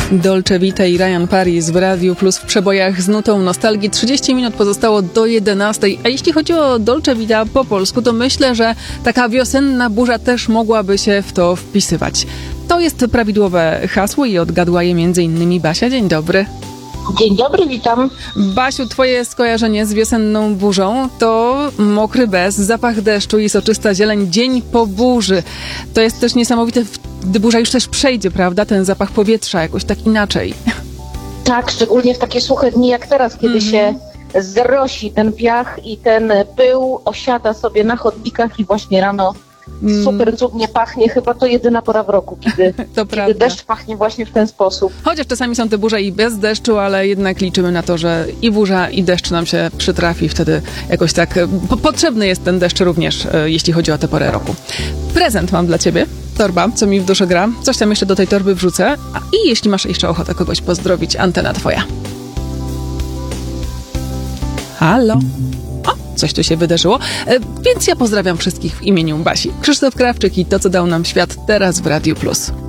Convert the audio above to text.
Dolce Vita i Ryan Paris w Radiu Plus w przebojach z nutą nostalgii. 30 minut pozostało do 11. A jeśli chodzi o Dolce Vita po polsku, to myślę, że taka wiosenna burza też mogłaby się w to wpisywać. To jest prawidłowe hasło i odgadła je m.in. Basia. Dzień dobry. Dzień dobry, witam. Basiu, twoje skojarzenie z wiosenną burzą to mokry bez, zapach deszczu i soczysta zieleń dzień po burzy. To jest też niesamowite, gdy burza już też przejdzie, prawda? Ten zapach powietrza jakoś tak inaczej. Tak, szczególnie w takie suche dni jak teraz, kiedy się zrosi ten piach i ten pył osiada sobie na chodnikach i właśnie rano super cudnie pachnie. Chyba to jedyna pora w roku, kiedy deszcz pachnie właśnie w ten sposób. Chociaż czasami są te burze i bez deszczu, ale jednak liczymy na to, że i burza, i deszcz nam się przytrafi. Wtedy jakoś tak potrzebny jest ten deszcz również, jeśli chodzi o tę porę roku. Prezent mam dla ciebie. Torba, co mi w duszy gra. Coś tam jeszcze do tej torby wrzucę. I jeśli masz jeszcze ochotę kogoś pozdrowić, antena twoja. Halo? Coś tu się wydarzyło, więc ja pozdrawiam wszystkich w imieniu Basi. Krzysztof Krawczyk i to, co dał nam świat teraz w Radiu Plus.